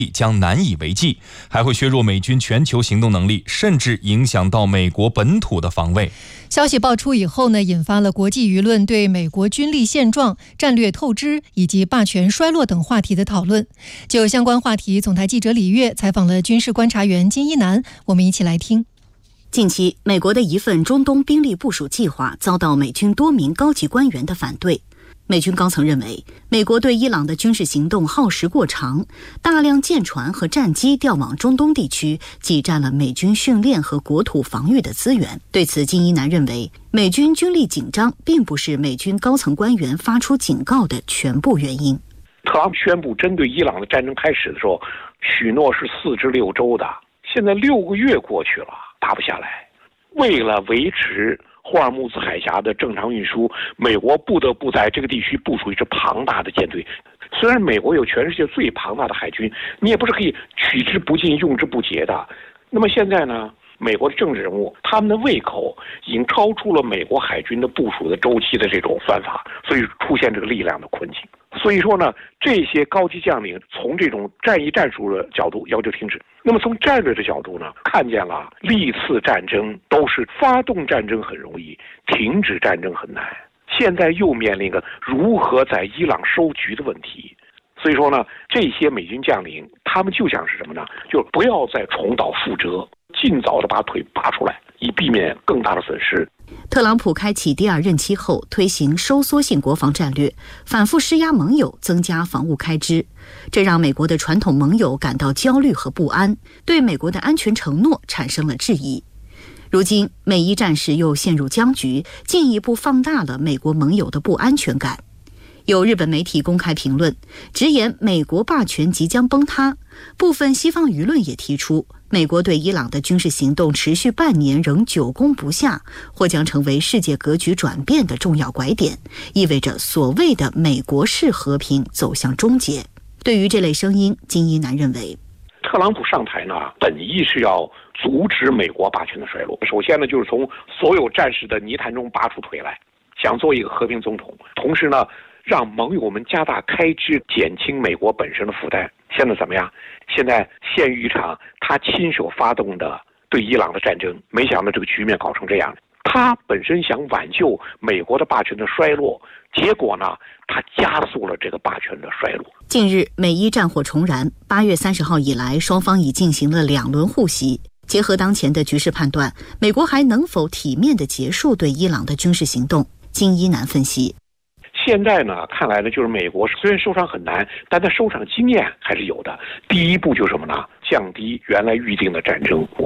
将难以为继，还会削弱美军全球行动能力，甚至影响到美国本土的防卫。 消息爆出以后呢，引发了国际舆论对美国军力现状、战略透支以及霸权衰落等话题的讨论。就相关话题，总台记者李月采访了军事观察员金一南，我们一起来听。 近期，美国的一份中东兵力部署计划遭到美军多名高级官员的反对。美军高层认为，美国对伊朗的军事行动耗时过长，大量舰船和战机调往中东地区，挤占了美军训练和国土防御的资源。对此，金一南认为，美军军力紧张并不是美军高层官员发出警告的全部原因。 特朗普宣布针对伊朗的战争开始的时候，许诺是4至6周的，现在6个月过去了，打不下来。为了维持霍尔木兹海峡的正常运输，美国不得不在这个地区部署一支庞大的舰队。虽然美国有全世界最庞大的海军，你也不是可以取之不尽用之不竭的。那么现在呢，美国的政治人物他们的胃口已经超出了美国海军的部署的周期的这种算法，所以出现这个力量的困境。所以说呢，这些高级将领从这种战役战术的角度要求停止。那么从战略的角度呢，看见了历次战争都是发动战争很容易，停止战争很难。现在又面临一个如何在伊朗收局的问题。所以说呢，这些美军将领他们就想是什么呢？就不要再重蹈覆辙，尽早的把腿拔出来，以避免更大的损失。 特朗普开启第2任期后，推行收缩性国防战略，反复施压盟友增加防务开支，这让美国的传统盟友感到焦虑和不安，对美国的安全承诺产生了质疑。如今，美伊战事又陷入僵局，进一步放大了美国盟友的不安全感。有日本媒体公开评论，直言美国霸权即将崩塌。部分西方舆论也提出，美国对伊朗的军事行动持续半年仍久攻不下，或将成为世界格局转变的重要拐点，意味着所谓的美国式和平走向终结。对于这类声音，金一南认为， 特朗普上台呢，本意是要阻止美国霸权的衰落。首先呢，就是从所有战事的泥潭中拔出腿来，想做一个和平总统，同时呢，让盟友们加大开支，减轻美国本身的负担。现在怎么样？现在陷于一场他亲手发动的对伊朗的战争，没想到这个局面搞成这样。他本身想挽救美国的霸权的衰落，结果呢，他加速了这个霸权的衰落。 近日，美伊战火重燃，8月30号以来，双方已进行了2轮互袭。结合当前的局势判断，美国还能否体面地结束对伊朗的军事行动？金一南分析， 现在呢，看来呢，就是美国虽然收场很难，但它收场经验还是有的。第一步就是什么呢？降低原来预定的战争